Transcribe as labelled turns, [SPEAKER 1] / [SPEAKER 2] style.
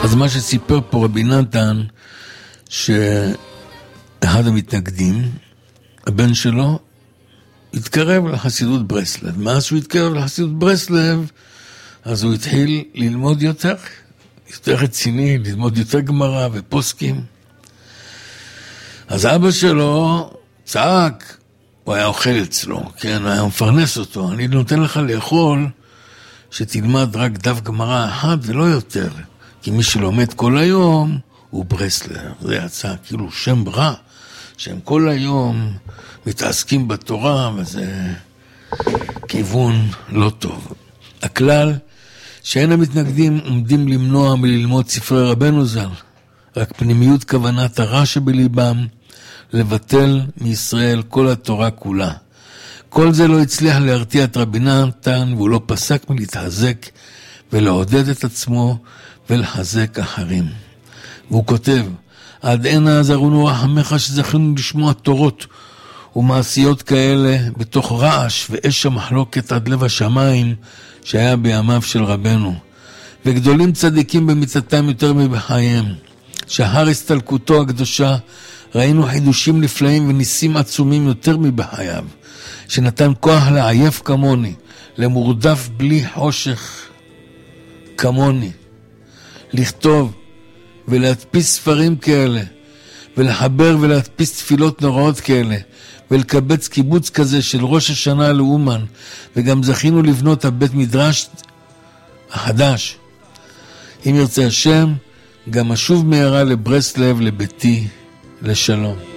[SPEAKER 1] אז מה שסיפר פה רבי נתן, שאחד המתנגדים, הבן שלו, התקרב לחסידות ברסלב. מאז שהוא התקרב לחסידות ברסלב, אז הוא התחיל ללמוד יותר רציני, ללמוד יותר גמרא ופוסקים. אז אבא שלו צעק, הוא היה אוכל אצלו, כן, היה מפרנס אותו. אני נותן לך לאכול שתלמד רק דף גמרא אחד ולא יותר. כי מי שלומד כל היום הוא ברסלב. זה יצא כאילו שם רע, שהם כל היום מתעסקים בתורה, וזה כיוון לא טוב. הכלל שאין המתנגדים עומדים למנוע מללמוד ספרי רבנו ז"ל, רק פנימיות כוונת הרע שבליבם לבטל מישראל כל התורה כולה. כל זה לא הצליח להרתיע את רבי נתן, והוא לא פסק מלהתחזק ולעודד את עצמו ולחזק אחרים. והוא כותב, עד הנה עזרונו רחמך שזכינו לשמוע תורות ומעשיות כאלה בתוך רעש ואש המחלוקת עד לב השמיים שהיה בימיו של רבנו. וגדולים צדיקים במיתתם יותר מבחייהם. שהר הסתלקותו הקדושה ראינו חידושים נפלאים וניסים עצומים יותר מבחייו. שנתן כוח לעייף כמוני, למורדף בלי חושך כמוני. לכתוב ולהדפיס ספרים כאלה, ולחבר ולהדפיס תפילות נוראות כאלה, ולקבץ קיבוץ כזה של ראש השנה לאומן, וגם זכינו לבנות הבית מדרש החדש. אם ירצה השם, גם אשוב מהרה לברסלב לביתי לשלום.